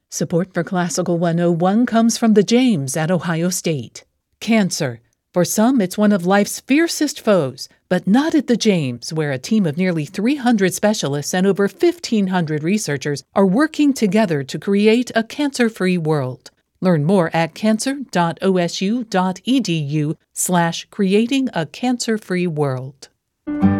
Support for Classical 101 comes from the James at Ohio State. Cancer. For some, it's one of life's fiercest foes, but not at the James, where a team of nearly 300 specialists and over 1,500 researchers are working together to create a cancer-free world. Learn more at cancer.osu.edu/creating a cancer-free world.